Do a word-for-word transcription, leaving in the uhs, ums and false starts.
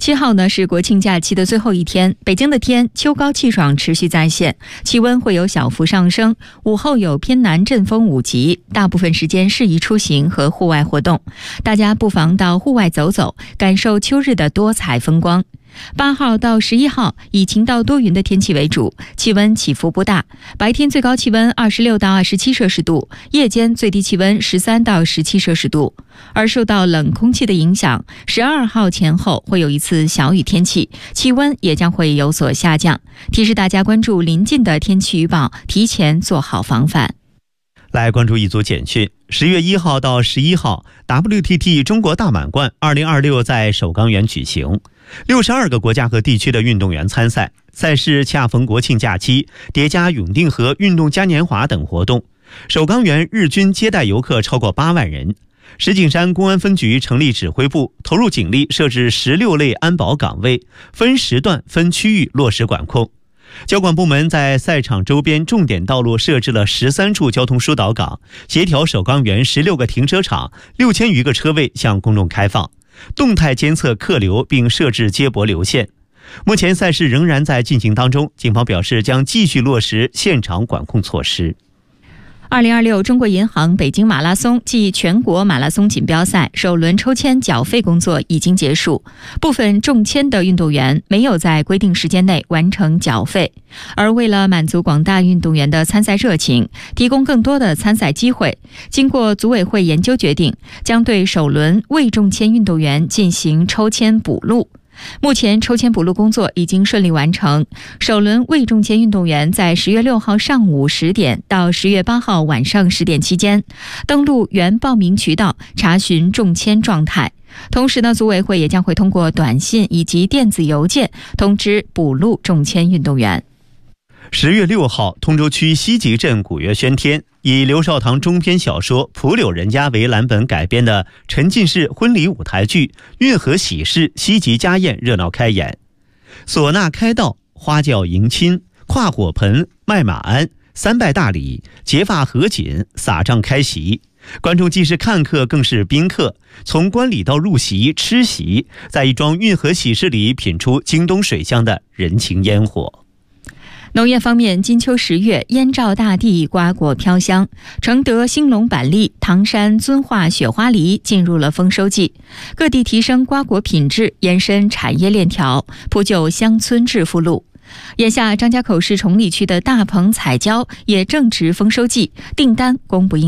七号呢是国庆假期的最后一天，北京的天秋高气爽持续在线，气温会有小幅上升，午后有偏南阵风五级，大部分时间适宜出行和户外活动，大家不妨到户外走走，感受秋日的多彩风光。八号到十一号以晴到多云的天气为主，气温起伏不大，白天最高气温二十六到二十七摄氏度，夜间最低气温十三到十七摄氏度。而受到冷空气的影响，十二号前后会有一次小雨天气，气温也将会有所下降，提示大家关注临近的天气预报，提前做好防范。 来关注一组简讯。十月一号到十一号 W T T 中国大满贯二零二六在首钢园举行，六十二个国家和地区的运动员参赛，赛事恰逢国庆假期，叠加永定河运动嘉年华等活动，首钢园日均接待游客超过八万人。石景山公安分局成立指挥部，投入警力设置十六类安保岗位，分时段分区域落实管控。交管部门在赛场周边重点道路设置了十三处交通疏导岗，协调首钢园十六个停车场六千余个车位向公众开放，动态监测客流并设置接驳流线。目前赛事仍然在进行当中，警方表示将继续落实现场管控措施。 二零二六中国银行北京马拉松暨全国马拉松锦标赛首轮抽签缴费工作已经结束，部分中签的运动员没有在规定时间内完成缴费，而为了满足广大运动员的参赛热情，提供更多的参赛机会，经过组委会研究决定，将对首轮未中签运动员进行抽签补录。目前抽签补录工作已经顺利完成，首轮未中签运动员在十月六号上午十点到十月八号晚上十点期间，登录原报名渠道查询中签状态。同时呢，组委会也将会通过短信以及电子邮件通知补录中签运动员。 十月六号，通州区西集镇古月轩天以刘少棠中篇小说《蒲柳人家》为蓝本改编的沉浸式婚礼舞台剧《运河喜事西集家宴》热闹开演，唢呐开道，花轿迎亲，跨火盆，卖马鞍，三拜大礼，结发合锦，撒帐开席。观众既是看客更是宾客，从观礼到入席吃席，在一桩运河喜事里品出京东水乡的人情烟火。 农业方面，金秋十月，燕赵大地，瓜果飘香，承德兴隆板栗、唐山遵化雪花梨进入了丰收季，各地提升瓜果品质，延伸产业链条，铺就乡村致富路。眼下张家口市崇礼区的大棚彩椒也正值丰收季，订单供不应